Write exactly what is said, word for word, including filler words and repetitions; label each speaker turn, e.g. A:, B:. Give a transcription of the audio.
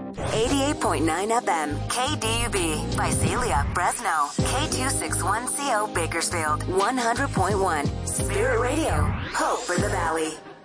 A: eighty-eight point nine F M, K D U B, Visalia, Fresno, K two sixty-one C O, Bakersfield, one hundred point one, Spirit Radio, hope for the valley.